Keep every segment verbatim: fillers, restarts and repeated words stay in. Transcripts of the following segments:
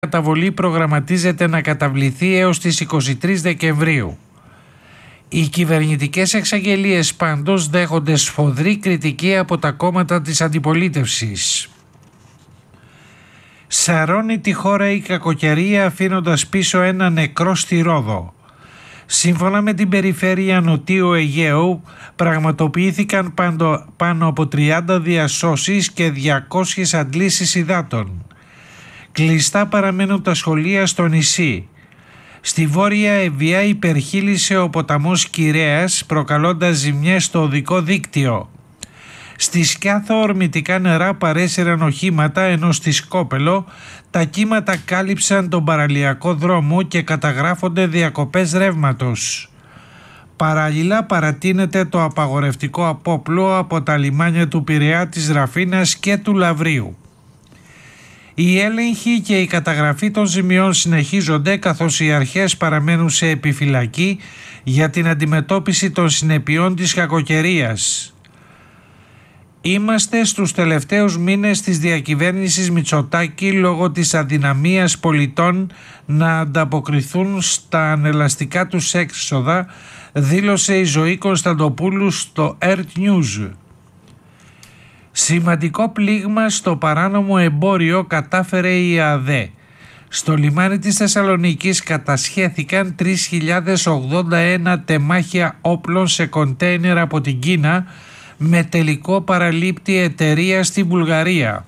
καταβολή προγραμματίζεται να καταβληθεί έως τις είκοσι τρεις Δεκεμβρίου. Οι κυβερνητικές εξαγγελίες πάντως δέχονται σφοδρή κριτική από τα κόμματα της αντιπολίτευσης. Σαρώνει τη χώρα η κακοκαιρία αφήνοντας πίσω ένα νεκρό στη Ρόδο. Σύμφωνα με την περιφέρεια Νοτίου Αιγαίου πραγματοποιήθηκαν πάντο, πάνω από τριάντα διασώσεις και διακόσιες αντλήσεις υδάτων. Κλειστά παραμένουν τα σχολεία στο νησί. Στη Βόρεια Εββοία υπερχείλησε ο ποταμός Κυρέας προκαλώντας ζημιές στο οδικό δίκτυο. Στη Σκιάθο ορμητικά νερά παρέσυραν οχήματα, ενώ στη Σκόπελο τα κύματα κάλυψαν τον παραλιακό δρόμο και καταγράφονται διακοπές ρεύματος. Παράλληλα παρατείνεται το απαγορευτικό απόπλο από τα λιμάνια του Πειραιά, της Ραφίνας και του Λαβρίου. Οι έλεγχοι και η καταγραφή των ζημιών συνεχίζονται, καθώς οι αρχές παραμένουν σε επιφυλακή για την αντιμετώπιση των συνεπειών της κακοκαιρίας. Είμαστε στους τελευταίους μήνες της διακυβέρνησης Μητσοτάκη λόγω της αδυναμίας πολιτών να ανταποκριθούν στα ανελαστικά τους έξοδα, δήλωσε η Ζωή Κωνσταντοπούλου στο Earth News. Σημαντικό πλήγμα στο παράνομο εμπόριο κατάφερε η ΑΔΕ. Στο λιμάνι της Θεσσαλονίκης κατασχέθηκαν τρεις χιλιάδες ογδόντα ένα τεμάχια όπλων σε κοντέινερ από την Κίνα, με τελικό παραλήπτη εταιρεία στη Βουλγαρία.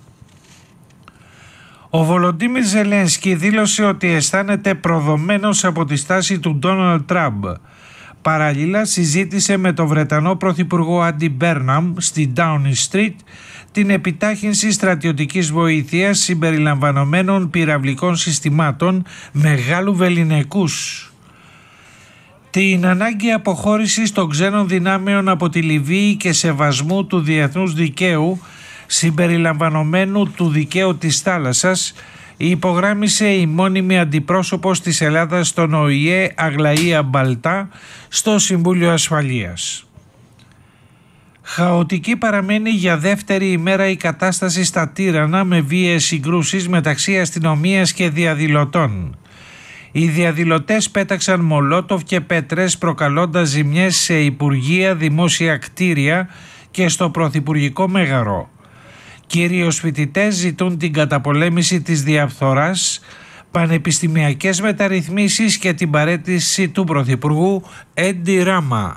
Ο Βολοντίμιρ Ζελένσκι δήλωσε ότι αισθάνεται προδομένος από τη στάση του Ντόναλντ Τραμπ. Παράλληλα συζήτησε με τον Βρετανό Πρωθυπουργό Άντι Μπέρναμ στη Downing Street την επιτάχυνση στρατιωτικής βοήθειας συμπεριλαμβανομένων πυραυλικών συστημάτων μεγάλου βεληνικούς. Την ανάγκη αποχώρησης των ξένων δυνάμεων από τη Λιβύη και σεβασμού του διεθνούς δικαίου συμπεριλαμβανομένου του δικαίου της θάλασσας υπογράμμισε η μόνιμη αντιπρόσωπος της Ελλάδας στον Ο Η Ε Αγλαία Μπαλτά στο Συμβούλιο Ασφαλείας. Χαοτική παραμένει για δεύτερη ημέρα η κατάσταση στα Τύρανα με βίαιες συγκρούσεις μεταξύ αστυνομίας και διαδηλωτών. Οι διαδηλωτές πέταξαν μολότοφ και πέτρες προκαλώντας ζημιές σε υπουργεία, δημόσια κτίρια και στο Πρωθυπουργικό Μέγαρο. Κυρίως φοιτητές ζητούν την καταπολέμηση της διαφθοράς, πανεπιστημιακές μεταρρυθμίσεις και την παραίτηση του Πρωθυπουργού Έντι Ράμα.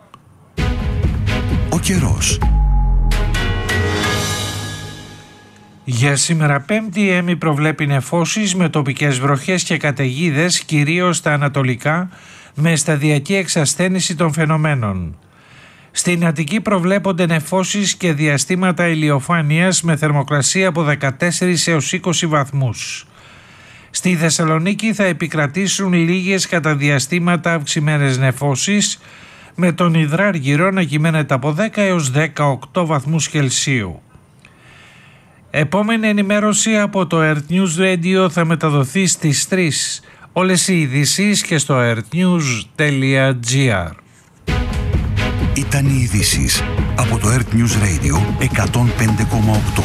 Ο καιρός. Για σήμερα Πέμπτη η ΕΜΗ προβλέπει νεφώσεις με τοπικές βροχές και καταιγίδες, κυρίως στα ανατολικά, με σταδιακή εξασθένηση των φαινομένων. Στην Αττική προβλέπονται νεφώσεις και διαστήματα ηλιοφάνειας με θερμοκρασία από δεκατέσσερις έως είκοσι βαθμούς. Στη Θεσσαλονίκη θα επικρατήσουν λίγες κατά διαστήματα αυξημένες νεφώσεις, με τον Ιδράργυρο να κυμαίνεται από δέκα έως δεκαοκτώ βαθμούς Κελσίου. Επόμενη ενημέρωση από το Earth News Radio θα μεταδοθεί στις τρεις. Όλες οι ειδήσεις και στο earthnews τελεία gr. Ήταν οι ειδήσεις από το Earth News Radio εκατόν πέντε κόμμα οκτώ.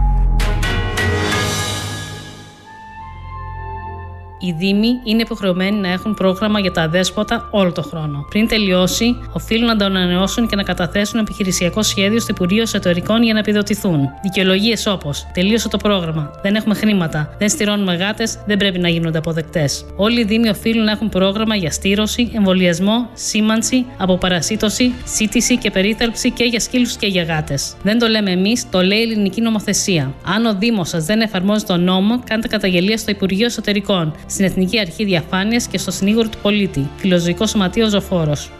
Οι Δήμοι είναι υποχρεωμένοι να έχουν πρόγραμμα για τα αδέσποτα όλο το χρόνο. Πριν τελειώσει, οφείλουν να το ανανεώσουν και να καταθέσουν επιχειρησιακό σχέδιο στο Υπουργείο Εσωτερικών για να επιδοτηθούν. Δικαιολογίες όπως τελείωσε το πρόγραμμα, δεν έχουμε χρήματα, δεν στηρώνουμε γάτες, δεν πρέπει να γίνονται αποδεκτές. Όλοι οι Δήμοι οφείλουν να έχουν πρόγραμμα για στήρωση, εμβολιασμό, σήμανση, αποπαρασίτωση, σύτηση και περίθαλψη και για σκύλους και για γάτες. Δεν το λέμε εμείς, το λέει η ελληνική νομοθεσία. Αν ο Δήμος σας δεν εφαρμόζει τον νόμο, κάντε καταγγελία στο Υπουργείο Εσωτερικών, στην Εθνική Αρχή Διαφάνειας και στο Συνήγορο του Πολίτη. Φιλοζωικό Σωματείο Ζωφόρος.